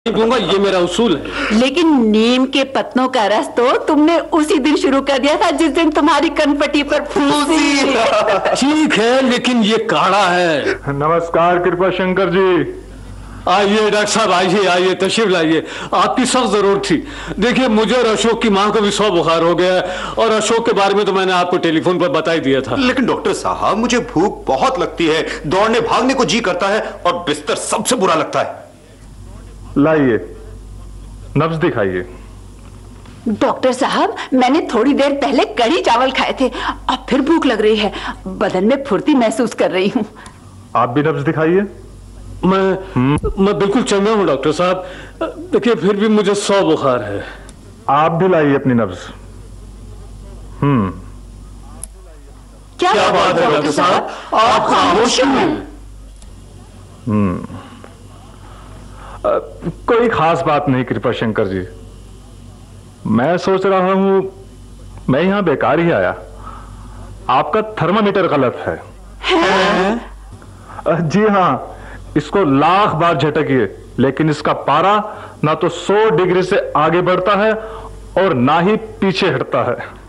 दूंगा, ये मेरा उसूल है। लेकिन नीम के पत्तों का रस तो तुमने उसी दिन शुरू कर दिया था जिस दिन तुम्हारी कनपटी पर फूंसी। ठीक है, लेकिन ये काढ़ा है। नमस्कार कृपा शंकर जी। आइए डॉक्टर साहब, आइए आइए, तशरीफ लाइए। आपकी सख्त जरूरत थी। देखिए, मुझे और अशोक की मां को भी 100 बुखार हो गया है, और अशोक के बारे में तो मैंने आपको टेलीफोन पर बता ही दिया था। लेकिन डॉक्टर साहब, मुझे भूख बहुत लगती है, दौड़ने भागने को जी करता है, और बिस्तर सबसे बुरा लगता है। लाइए, नब्ज दिखाइए। डॉक्टर साहब, मैंने थोड़ी देर पहले कढ़ी चावल खाए थे, अब फिर भूख लग रही है, बदन में फुर्ती महसूस कर रही हूँ। आप भी नब्ज दिखाइए। मैं बिल्कुल चंगा हूँ डॉक्टर साहब। देखिए, फिर भी मुझे 100 बुखार है। आप भी लाइए अपनी नब्ज। क्या बात है डॉक्टर साहब, आप खामोश हैं। कोई खास बात नहीं कृपा शंकर जी। मैं सोच रहा हूं मैं यहां बेकार ही आया। आपका थर्मामीटर गलत है। जी हां, इसको लाख बार झटकिए, लेकिन इसका पारा ना तो 100 डिग्री से आगे बढ़ता है और ना ही पीछे हटता है।